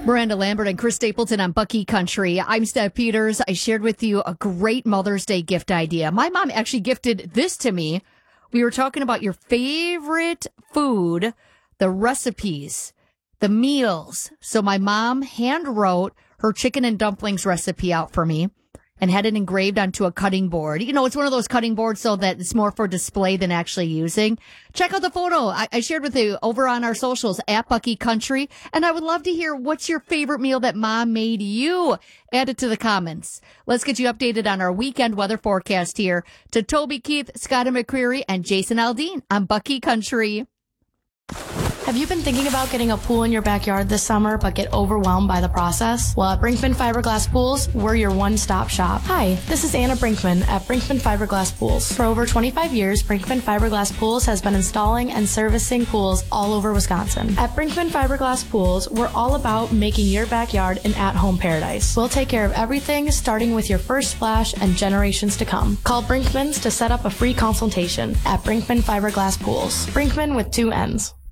Miranda Lambert and Chris Stapleton on Bucky Country. I'm Steph Peters. I shared with you a great Mother's Day gift idea. My mom actually gifted this to me. We were talking about your favorite food, the recipes, the meals. So my mom hand wrote her chicken and dumplings recipe out for me and had it engraved onto a cutting board. You know, it's one of those cutting boards so that it's more for display than actually using. Check out the photo I shared with you over on our socials at Bucky Country. And I would love to hear what's your favorite meal that mom made you. Add it to the comments. Let's get you updated on our weekend weather forecast here to Toby Keith, Scott McCreary, and Jason Aldean on Bucky Country. Have you been thinking about getting a pool in your backyard this summer but get overwhelmed by the process? Well, at Brinkman Fiberglass Pools, we're your one-stop shop. Hi, this is Anna Brinkman at Brinkman Fiberglass Pools. For over 25 years, Brinkman Fiberglass Pools has been installing and servicing pools all over Wisconsin. At Brinkman Fiberglass Pools, we're all about making your backyard an at-home paradise. We'll take care of everything, starting with your first splash and generations to come. Call Brinkman's to set up a free consultation at Brinkman Fiberglass Pools. Brinkman with 2 N's.